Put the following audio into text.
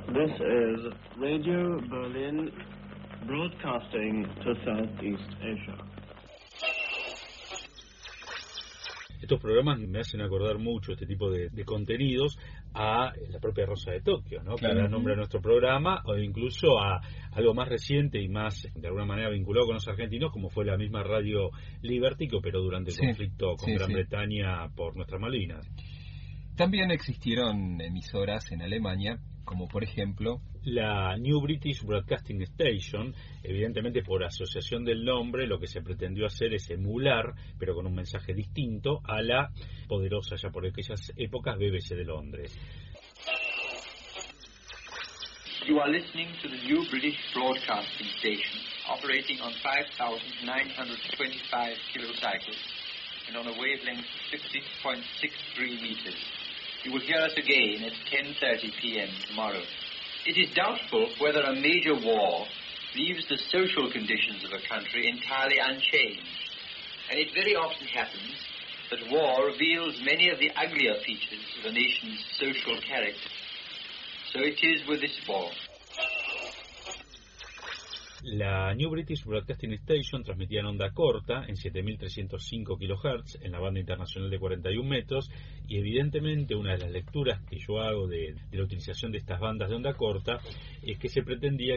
This is Radio Berlin, broadcasting to Southeast Asia. Estos programas me hacen acordar mucho este tipo de contenidos a la propia Rosa de Tokio, ¿no? Claro. Que da nombre a nuestro programa, o incluso a algo más reciente y más, de alguna manera, vinculado con los argentinos, como fue la misma Radio Liberty, que operó durante el conflicto con Gran Bretaña por nuestras Malvinas. También existieron emisoras en Alemania, como por ejemplo la New British Broadcasting Station. Evidentemente, por asociación del nombre, lo que se pretendió hacer es emular, pero con un mensaje distinto, a la poderosa, ya por aquellas épocas, BBC de Londres. You are listening to the New British Broadcasting Station, operating on 5,925 kilocycles and on a wavelength of 50.63 meters. You will hear us again at 10:30 p.m. tomorrow. It is doubtful whether a major war leaves the social conditions of a country entirely unchanged, and it very often happens that war reveals many of the uglier features of a nation's social character. So it is with this war. La New British Broadcasting Station transmitía en onda corta, en 7.305 kHz, en la banda internacional de 41 metros, y evidentemente una de las lecturas que yo hago de la utilización de estas bandas de onda corta es que se pretendía